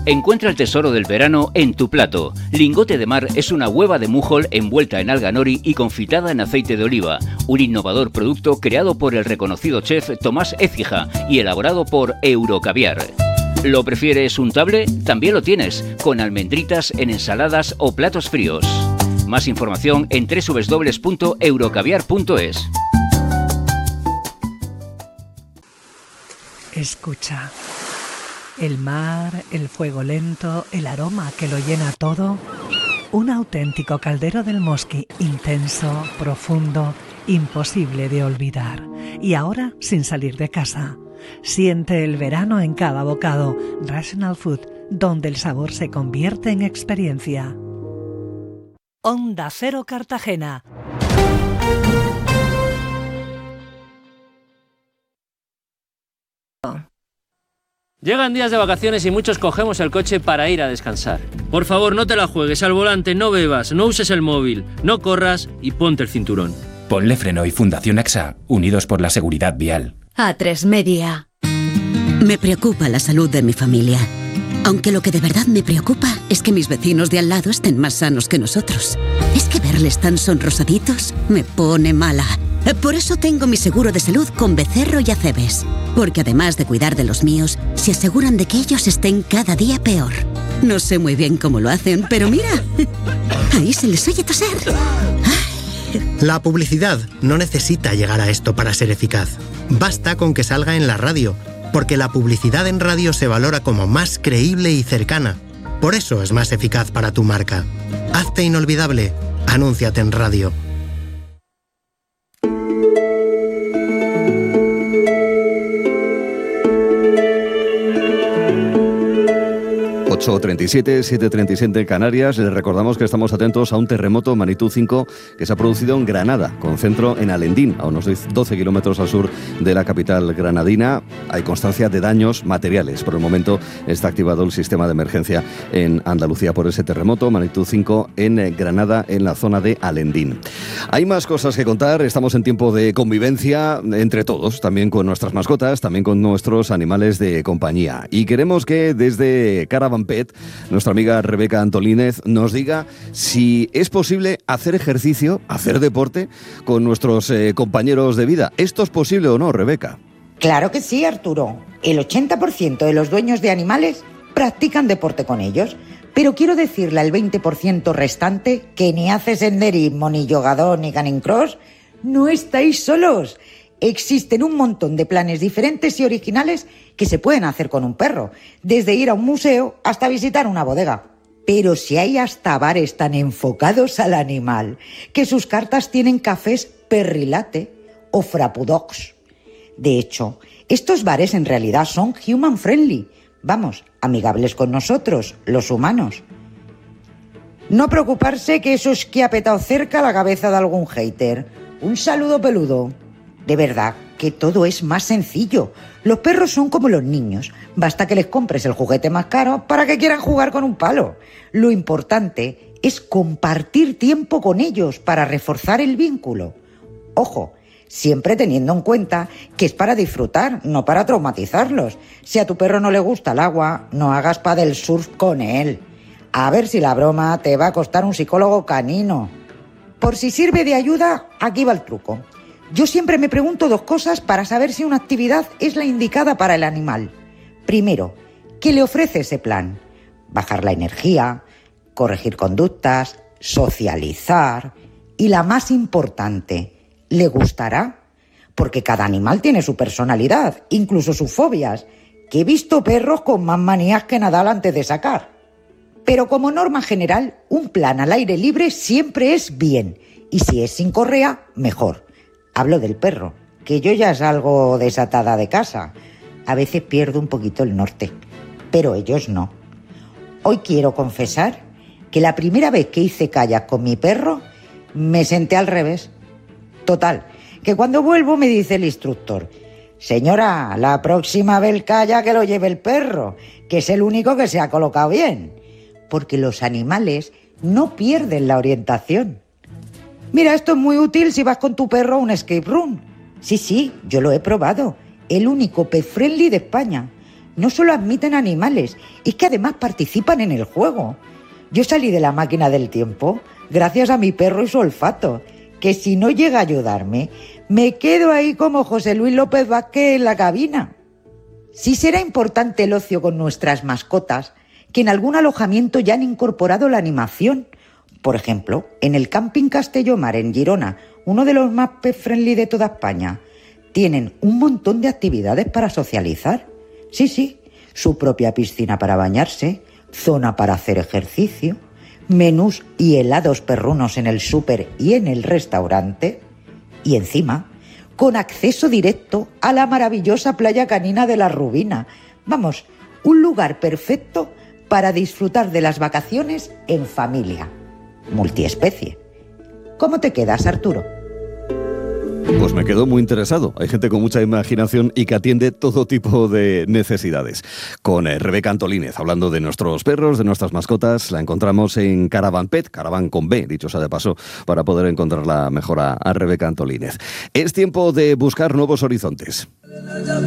Encuentra el tesoro del verano en tu plato. Lingote de mar es una hueva de mújol envuelta en alga nori y confitada en aceite de oliva. Un innovador producto creado por el reconocido chef Tomás Écija y elaborado por Eurocaviar. ¿Lo prefieres untable? También lo tienes, con almendritas en ensaladas o platos fríos. Más información en www.eurocaviar.es. Escucha. El mar, el fuego lento, el aroma que lo llena todo. Un auténtico caldero del Mosqui, intenso, profundo, imposible de olvidar. Y ahora sin salir de casa. Siente el verano en cada bocado. Rational Food, donde el sabor se convierte en experiencia. Onda Cero Cartagena. Llegan días de vacaciones y muchos cogemos el coche para ir a descansar. Por favor, no te la juegues al volante, no bebas, no uses el móvil, no corras y ponte el cinturón. Ponle Freno y Fundación AXA, unidos por la seguridad vial. A3 Media. Me preocupa la salud de mi familia. Aunque lo que de verdad me preocupa es que mis vecinos de al lado estén más sanos que nosotros. Es que verles tan sonrosaditos me pone mala. Por eso tengo mi seguro de salud con Becerro y Acebes. Porque además de cuidar de los míos, se aseguran de que ellos estén cada día peor. No sé muy bien cómo lo hacen, pero mira, ahí se les oye toser. La publicidad no necesita llegar a esto para ser eficaz. Basta con que salga en la radio, porque la publicidad en radio se valora como más creíble y cercana. Por eso es más eficaz para tu marca. Hazte inolvidable. Anúnciate en radio. 8:37, 7:37 en Canarias. Les recordamos que estamos atentos a un terremoto magnitud 5 que se ha producido en Granada, con centro en Alendín, a unos 12 kilómetros al sur de la capital granadina. Hay constancia de daños materiales. Por el momento está activado el sistema de emergencia en Andalucía por ese terremoto, magnitud 5 en Granada, en la zona de Alendín. Hay más cosas que contar. Estamos en tiempo de convivencia entre todos, también con nuestras mascotas, también con nuestros animales de compañía. Y queremos que desde Caravan Pet, nuestra amiga Rebeca Antolínez nos diga si es posible hacer ejercicio, hacer deporte con nuestros compañeros de vida. ¿Esto es posible o no, Rebeca? Claro que sí, Arturo. El 80% de los dueños de animales practican deporte con ellos. Pero quiero decirle al 20% restante que ni hace senderismo, ni yogador, ni canning cross. No estáis solos. Existen un montón de planes diferentes y originales que se pueden hacer con un perro, desde ir a un museo hasta visitar una bodega. Pero si hay hasta bares tan enfocados al animal, que sus cartas tienen cafés Perrilate o Frappudogs. De hecho, estos bares en realidad son human friendly, vamos, amigables con nosotros, los humanos. No preocuparse que eso es que ha petado cerca la cabeza de algún hater. Un saludo peludo. De verdad que todo es más sencillo. Los perros son como los niños. Basta que les compres el juguete más caro para que quieran jugar con un palo. Lo importante es compartir tiempo con ellos para reforzar el vínculo. Ojo, siempre teniendo en cuenta que es para disfrutar, no para traumatizarlos. Si a tu perro no le gusta el agua, no hagas paddle surf con él. A ver si la broma te va a costar un psicólogo canino. Por si sirve de ayuda, aquí va el truco. Yo siempre me pregunto dos cosas para saber si una actividad es la indicada para el animal. Primero, ¿qué le ofrece ese plan? Bajar la energía, corregir conductas, socializar. Y la más importante, ¿le gustará? Porque cada animal tiene su personalidad, incluso sus fobias, que he visto perros con más manías que Nadal antes de sacar. Pero como norma general, un plan al aire libre siempre es bien, y si es sin correa, mejor. Hablo del perro, que yo ya salgo desatada de casa. A veces pierdo un poquito el norte, pero ellos no. Hoy quiero confesar que la primera vez que hice kayak con mi perro, me senté al revés. Total, que cuando vuelvo me dice el instructor: señora, la próxima vez el kayak que lo lleve el perro, que es el único que se ha colocado bien. Porque los animales no pierden la orientación. Mira, esto es muy útil si vas con tu perro a un escape room. Sí, yo lo he probado. El único pet friendly de España. no solo admiten animales, es que además participan en el juego. Yo salí de la máquina del tiempo gracias a mi perro y su olfato, que si no llega a ayudarme, me quedo ahí como José Luis López Vázquez en la cabina. Sí será importante el ocio con nuestras mascotas, que en algún alojamiento ya han incorporado la animación. Por ejemplo, en el Camping Castellomar en Girona, uno de los más pet friendly de toda España, tienen un montón de actividades para socializar. Sí, su propia piscina para bañarse, zona para hacer ejercicio, menús y helados perrunos en el súper y en el restaurante, y encima, con acceso directo a la maravillosa playa canina de la Rubina. Vamos, un lugar perfecto para disfrutar de las vacaciones en familia. Multiespecie. ¿Cómo te quedas, Arturo? Pues me quedo muy interesado. Hay gente con mucha imaginación y que atiende todo tipo de necesidades. Con Rebeca Antolínez, hablando de nuestros perros, de nuestras mascotas, la encontramos en Caravan Pet, Caravan con B, dicho sea de paso, para poder encontrarla mejor a Rebeca Antolínez. Es tiempo de buscar nuevos horizontes.